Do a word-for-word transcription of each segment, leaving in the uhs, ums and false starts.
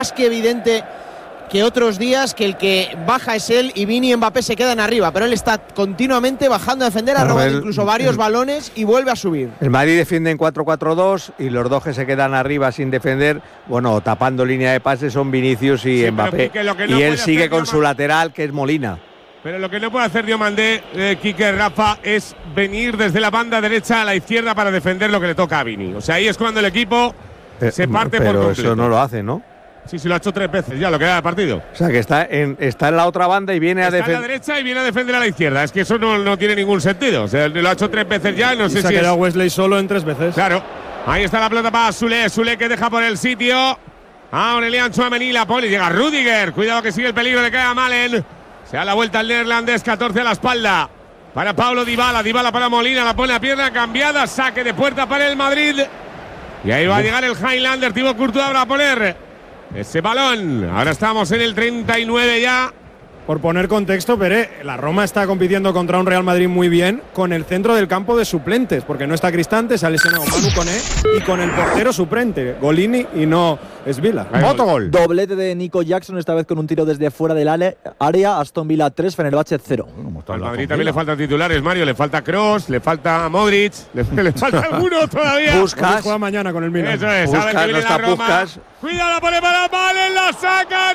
más que evidente que otros días que el que baja es él y Vini y Mbappé se quedan arriba, pero él está continuamente bajando a defender, ha robado incluso varios el, balones y vuelve a subir. El Madrid defiende en cuatro cuatro dos y los dos que se quedan arriba sin defender, bueno, tapando línea de pases son Vinicius y sí, Mbappé. Que que no y él sigue con su lateral, que es Molina. Pero lo que no puede hacer Diomandé, eh, Quique, Rafa, es venir desde la banda derecha a la izquierda para defender lo que le toca a Vini. O sea, ahí es cuando el equipo eh, se parte pero por completo. Eso no lo hace, ¿no? Sí, sí, lo ha hecho tres veces ya, lo que da de partido. O sea, que está en, está en la otra banda y viene está a defender. Está en la derecha y viene a defender a la izquierda. Es que eso no, no tiene ningún sentido. O sea, lo ha hecho tres veces ya, no y sé se si ha quedado es… Wesley solo en tres veces. Claro. Ahí está la pelota para Sule. Sule que deja por el sitio a Aurelian Tchouaméni, la pone. Llega Rudiger. Cuidado que sigue el peligro de que a Malen. Se da la vuelta al neerlandés, catorce a la espalda. Para Paulo Dybala. Dybala para Molina. La pone a pierna cambiada. Saque de puerta para el Madrid. Y ahí va a llegar el Highlander. Thibaut Courtois para poner ese balón. Ahora estamos en el treinta y nueve ya. Por poner contexto, Pere, la Roma está compitiendo contra un Real Madrid muy bien con el centro del campo de suplentes, porque no está Cristante, se ha lesionado Manu Koné y con el portero suplente, Golini y no Svila. Autogol. Doblete de Nico Jackson, esta vez con un tiro desde fuera del área. Aston Villa tres, Fenerbahce cero. Al Madrid también le faltan titulares, Mario. Le falta Kroos, le falta Modric, le, le falta alguno todavía. Buscas. Juega mañana con el Milan. Eso es. Buscas, Sabe que viene no la está Roma. Buscas. Cuidado, la pone para Malen, la saca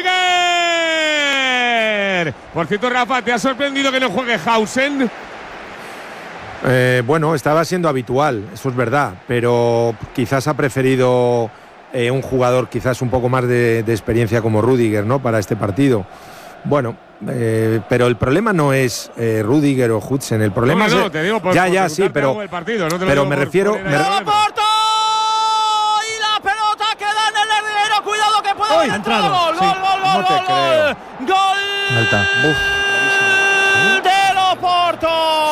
Rudiger. Por cierto, Rafa, ¿te ha sorprendido que no juegue Hausen? Eh, bueno, estaba siendo habitual, eso es verdad, pero quizás ha preferido eh, un jugador quizás un poco más de, de experiencia como Rudiger, ¿no? Para este partido. Bueno, eh, pero el problema no es eh, Rudiger o Hudson, el problema no, no, es… te digo por, ya, por ya, sí, pero, el partido, no te lo pero digo me por, refiero… por me ¡Porto! Y la pelota queda en el herrero, cuidado que puede haber entrado. Gol, sí. gol, gol, no gol, te gol, creo. gol. Alta. Uf. Del Oporto.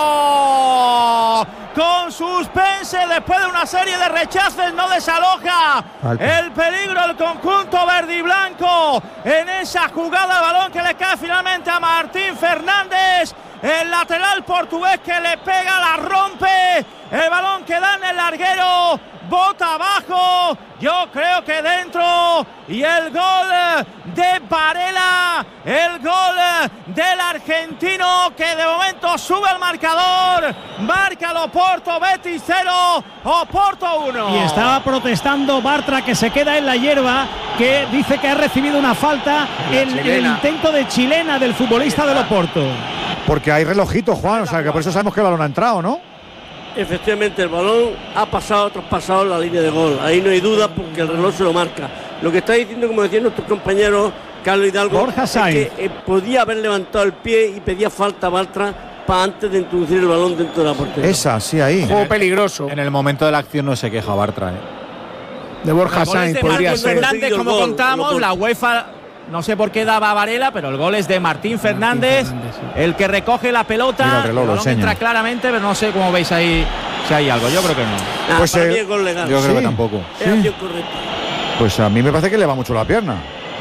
Con suspense después de una serie de rechaces no desaloja Alta. El peligro del conjunto verde y blanco en esa jugada, el balón que le cae finalmente a Martín Fernández, el lateral portugués que le pega, la rompe, el balón que da en el larguero, bota abajo, yo creo que dentro, y el gol de Varela, el gol del argentino que de momento sube el marcador, marca el Oporto, Betis cero, Oporto uno. Y estaba protestando Bartra, que se queda en la hierba, que dice que ha recibido una falta en, en el intento de chilena del futbolista del Oporto. Porque hay relojito, Juan, o sea que por eso sabemos que el balón ha entrado, ¿no? Efectivamente, el balón ha pasado, traspasado la línea de gol. Ahí no hay duda porque el reloj se lo marca. Lo que está diciendo, como decían nuestros compañeros Carlos Hidalgo, Borja es que eh, podía haber levantado el pie y pedía falta a Bartra para antes de introducir el balón dentro de la portería. Esa, sí, ahí. Juego peligroso. En el momento de la acción no se queja Bartra, ¿eh? De Borja Sainz podría ser. Fernández, como gol, contamos, la UEFA no sé por qué daba a Varela, pero el gol es de Martín Fernández, Martín Fernández sí. El que recoge la pelota. Mira el reloj, el balón lo entra claramente, pero no sé cómo veis ahí si hay algo. Yo creo que no. Ah, pues para eh, mí es gol legal. Yo creo sí. que tampoco. Es acción correcta. Pues a mí me parece que le va mucho la pierna.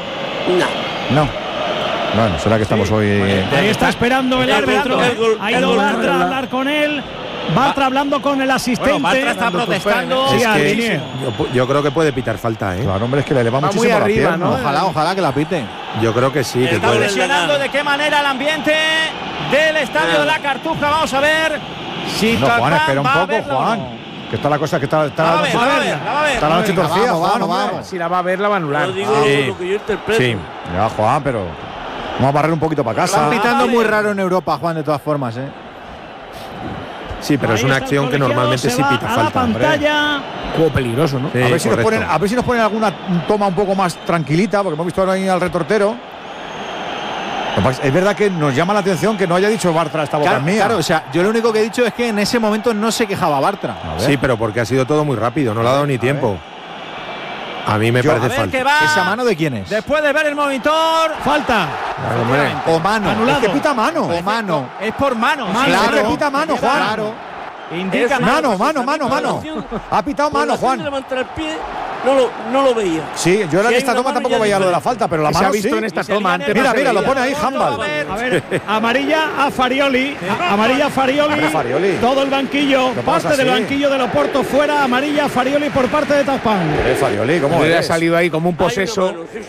No. No. Bueno, será que estamos sí. hoy… Eh, ahí está esperando el árbitro. Ha ido Bartra a hablar con él. Bartra hablando con el asistente. Bueno, Bartra está protestando. Es que yo, yo creo que puede pitar falta, ¿eh? Claro, hombre, es que le eleva va muchísimo muy arriba, la pierna. ¿no? Ojalá, ojalá que la pite. Yo creo que sí. Que está puede. presionando de qué manera el ambiente del estadio de la Cartuja. Vamos a ver si No, Juan, espera un va poco, a verlo, Juan. No. Que está la cosa que está… está La va a ver, la va a ver, la va a ver. Está la noche torcida, Juan. Vamos, vamos. Si la va a ver, la va a anular. Lo digo Sí. lo que yo interpreto. Sí. Ya, Juan, pero… Vamos a barrer un poquito para casa. Están pitando muy raro en Europa, Juan, de todas formas, ¿eh? Sí, pero Ahí es una está acción que normalmente sí pita a falta. la pantalla. Juego peligroso, ¿no? Sí, a, ver si nos correcto. ponen, a ver si nos ponen alguna toma un poco más tranquilita, porque hemos visto ahora ahí al retortero. Es verdad que nos llama la atención que no haya dicho Bartra esta boca Claro, mía. claro, o sea, yo lo único que he dicho es que en ese momento no se quejaba Bartra. Sí, pero porque ha sido todo muy rápido, no le ha dado ni tiempo. A mí me Yo- parece A ver falta. qué va. ¿Esa mano de quién es? Después de ver el monitor. Falta. O mano. Anulado. Es que pita mano. O mano. Es por mano. Mano, sí. Claro, que pita mano, Juan. Claro. Indica Es Mano, pues, mano, a mí mano, por la mano. acción- Ha pitado por la mano, acción de Juan. levantar el pie, no lo, no lo veía. Sí, yo en Si hay esta una toma mano tampoco ya veía lo de la diferente. falta, pero la Que se mano ha visto sí. en esta Y se toma viene- antes. Mira, no se mira, lo veía. pone ahí Handball. A ver, A ver, amarilla a Farioli. A- amarilla a Farioli. Hombre, Farioli. Todo el banquillo, No parte pasa del así. banquillo del Oporto fuera. Amarilla a Farioli por parte de Taspán. Eh, Farioli, ¿cómo Hubiera es? salido ahí como un Hay una poseso. mano, sí,